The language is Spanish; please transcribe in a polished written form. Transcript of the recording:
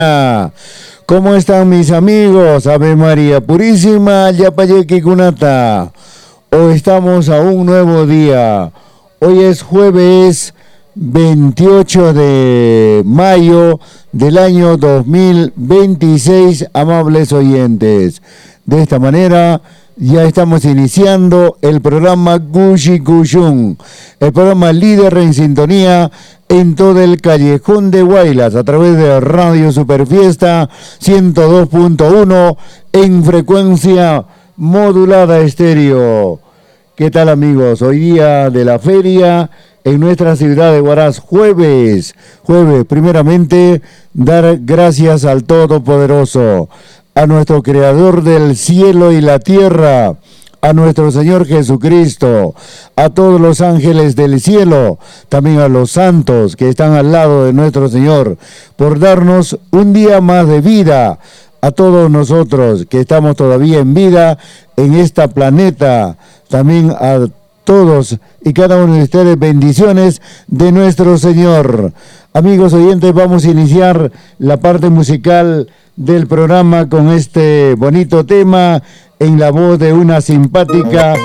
¿Cómo están mis amigos? Ave María Purísima, Yapayequi Cunata. Hoy estamos a un nuevo día. Hoy es jueves 28 de mayo del año 2026, amables oyentes. De esta manera ya estamos iniciando el programa Gushi Gushun, el programa líder en sintonía en todo el callejón de Huaylas a través de Radio Superfiesta 102.1 en frecuencia modulada estéreo. ¿Qué tal, amigos? Hoy día de la feria en nuestra ciudad de Huaraz, jueves, primeramente dar gracias al Todopoderoso, a nuestro Creador del cielo y la tierra, a nuestro Señor Jesucristo, a todos los ángeles del cielo, también a los santos que están al lado de nuestro Señor, por darnos un día más de vida, a todos nosotros que estamos todavía en vida en este planeta, también a todos y cada uno de ustedes, bendiciones de nuestro Señor. Amigos oyentes, vamos a iniciar la parte musical del programa con este bonito tema en la voz de una simpática